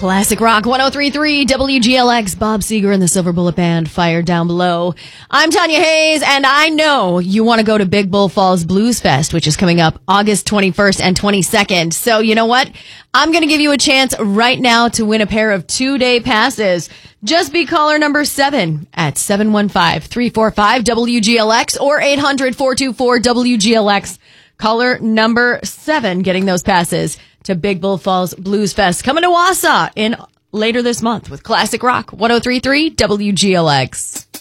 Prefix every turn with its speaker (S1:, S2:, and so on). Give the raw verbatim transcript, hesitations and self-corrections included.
S1: Classic Rock one oh three point three W G L X, Bob Seger and the Silver Bullet Band, Fire Down Below. I'm Tanya Hayes, and I know you want to go to Big Bull Falls Blues Fest, which is coming up August twenty-first and twenty-second. So you know what? I'm going to give you a chance right now to win a pair of two-day passes. Just be caller number seven at seven one five, three four five, W G L X or eight hundred, four two four, W G L X. Caller number seven getting those passes to Big Bull Falls Blues Fest, coming to Wausau in later this month with Classic Rock one oh three point three W G L X.